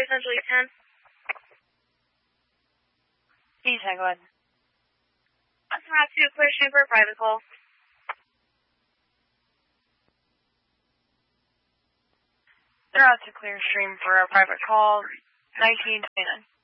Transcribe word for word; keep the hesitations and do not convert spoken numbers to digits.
essentially ten. D ten, go ahead. Let's have to clear stream for a private call. They're out to clear stream for a private call, nineteen twenty-nine.